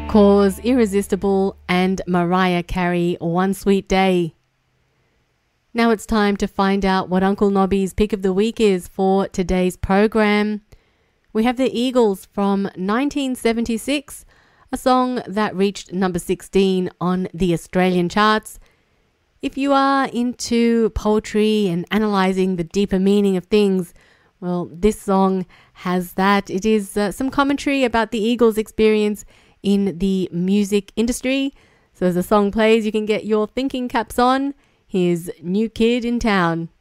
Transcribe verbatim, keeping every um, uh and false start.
Cause, Irresistible, and Mariah Carey, One Sweet Day. Now it's time to find out what Uncle Nobby's pick of the week is for today's program. We have the Eagles from nineteen seventy-six, a song that reached number sixteen on the Australian charts. If you are into poetry and analysing the deeper meaning of things, well, this song has that. It is uh, some commentary about the Eagles' experience in the music industry. So as the song plays, you can get your thinking caps on. Here's New Kid in Town.